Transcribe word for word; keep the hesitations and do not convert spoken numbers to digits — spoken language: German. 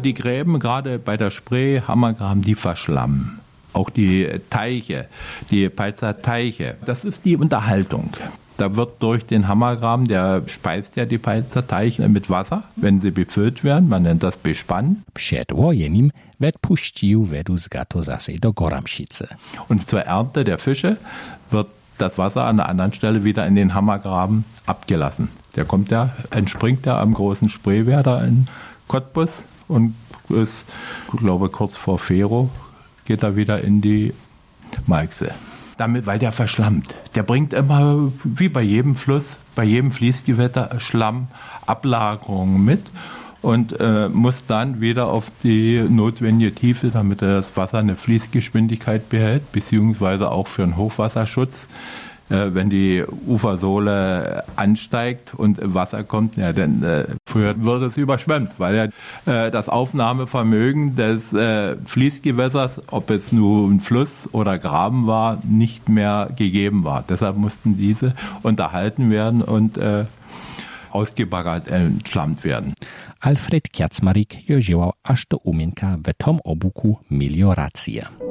Die Gräben, gerade bei der Spree, Hammergraben, die verschlammen. Auch die Teiche, die Peitzer Teiche. Das ist die Unterhaltung. Da wird durch den Hammergraben, der speist ja die Peitzer Teiche mit Wasser, wenn sie befüllt werden. Man nennt das Bespann. Przed wojeniem puścił wedu z Gato zase do Goramschice. Und zur Ernte der Fische wird das Wasser an einer anderen Stelle wieder in den Hammergraben abgelassen. Der kommt ja, entspringt ja am großen Spreewerder in Cottbus und ist, ich glaube, kurz vor Fero geht er wieder in die Malxe. Damit, weil der verschlammt. Der bringt immer, wie bei jedem Fluss, bei jedem Fließgewässer Schlamm, Ablagerungen mit und äh, muss dann wieder auf die notwendige Tiefe, damit das Wasser eine Fließgeschwindigkeit behält, beziehungsweise auch für einen Hochwasserschutz. Äh, wenn die Ufersohle ansteigt und Wasser kommt, ja, dann äh, früher wird es überschwemmt, weil ja äh, das Aufnahmevermögen des äh, Fließgewässers, ob es nun ein Fluss oder Graben war, nicht mehr gegeben war. Deshalb mussten diese unterhalten werden und äh, ausgebaggert, entschlammt werden. Alfred Kjacmarik je želal až do umienka v tom obuku melioracije.